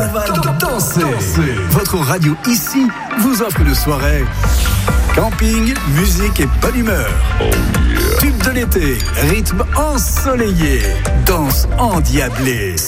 carnaval, dansez. Votre radio ici vous offre une soirée camping, musique et bonne humeur. Tube de l'été, rythme ensoleillé, danse endiablée.